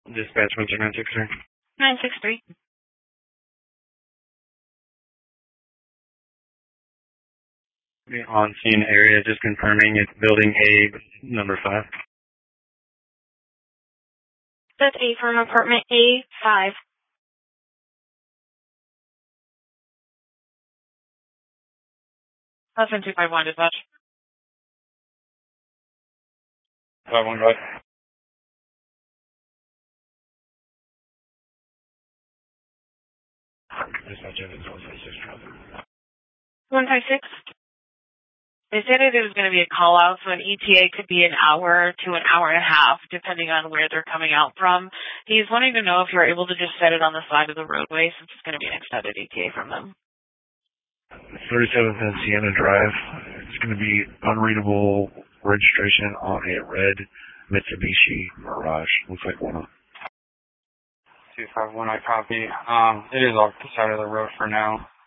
Dispatch 12963. 963. The on-scene area, just confirming it's building A, number 5. That's A from apartment A5. That's in 251 dispatch. 51, right? Dispatch Evans 156 traffic. 156. They said that it was going to be a call out, so an ETA could be an hour to an hour and a half, depending on where they're coming out from. He's wanting to know if you're able to just set it on the side of the roadway, since it's going to be an extended ETA from them. 37th and Sienna Drive. It's going to be unreadable registration on a red Mitsubishi Mirage. Looks like one. 251, I copy. It is off the side of the road for now.